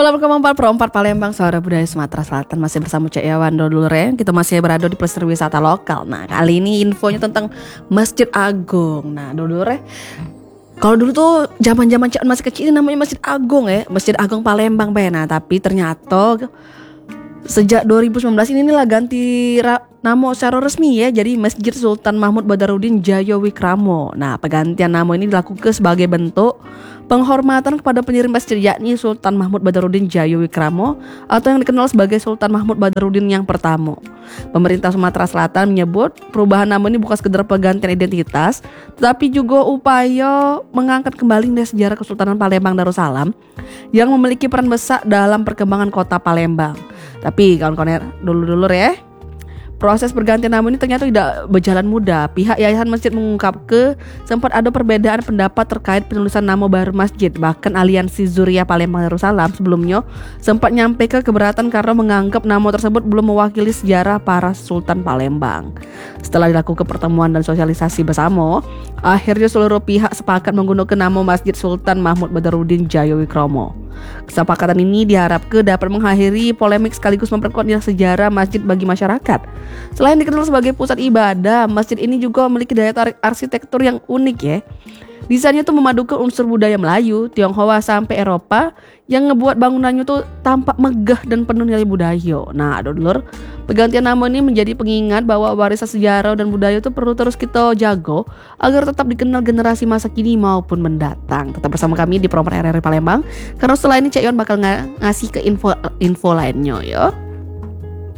Dalam Perkembangan 4 Palembang, Saudara Budaya Sumatera Selatan, masih bersama Cek Yawando Dulure. Kita masih berada di pelestarian wisata lokal. Nah, kali ini infonya tentang Masjid Agung. Nah, Dulure, kalau dulu tuh zaman-zaman Cek masih kecil ini namanya Masjid Agung ya, Masjid Agung Palembang, Nah, tapi ternyata sejak 2019 inilah ganti nama secara resmi ya, jadi Masjid Sultan Mahmud Badarudin Jayawikramo. Nah, pergantian nama ini dilakukan sebagai bentuk penghormatan kepada pendiri masjid, yakni Sultan Mahmud Badarudin Jayawikramo atau yang dikenal sebagai Sultan Mahmud Badarudin yang pertama. Pemerintah Sumatera Selatan menyebut perubahan nama ini bukan sekedar pergantian identitas, tetapi juga upaya mengangkat kembali nilai sejarah Kesultanan Palembang Darussalam yang memiliki peran besar dalam perkembangan kota Palembang. Tapi kawan-kawan dulu ya, proses pergantian nama ini ternyata tidak berjalan mudah. Pihak Yayasan Masjid mengungkap sempat ada perbedaan pendapat terkait penulisan nama baru masjid. Bahkan Aliansi Zuriah Palembang Darussalam sebelumnya sempat nyampe keberatan karena menganggap nama tersebut belum mewakili sejarah para Sultan Palembang. Setelah dilakukan pertemuan dan sosialisasi bersama, akhirnya seluruh pihak sepakat menggunakan nama Masjid Sultan Mahmud Badarudin Jayawikramo. Kesepakatan ini diharapkan dapat mengakhiri polemik sekaligus memperkuat nilai sejarah masjid bagi masyarakat. Selain dikenal sebagai pusat ibadah, masjid ini juga memiliki daya tarik arsitektur yang unik ya. Desainnya tuh memadukan unsur budaya Melayu, Tionghoa sampai Eropa yang ngebuat bangunannya tuh tampak megah dan penuh nilai budaya. Nah, dulur, pergantian nama ini menjadi pengingat bahwa warisan sejarah dan budaya itu perlu terus kita jaga agar tetap dikenal generasi masa kini maupun mendatang. Tetap bersama kami di Proper RRI Palembang, karena setelah ini Cek Yon bakal ngasih ke info lainnya ya.